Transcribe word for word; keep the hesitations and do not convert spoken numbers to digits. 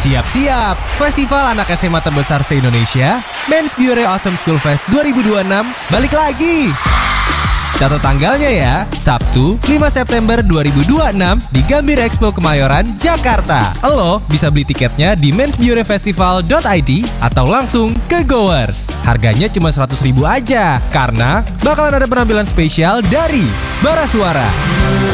Siap-siap, festival anak S M A terbesar se-Indonesia, Men's Bureau Awesome School Fest dua ribu dua puluh enam, balik lagi! Catat tanggalnya ya, Sabtu lima September dua ribu dua puluh enam di Gambir Expo Kemayoran, Jakarta. Lo bisa beli tiketnya di mens bureau festival dot i d atau langsung ke Goers. Harganya cuma seratus ribu aja, karena bakalan ada penampilan spesial dari Bara Suara.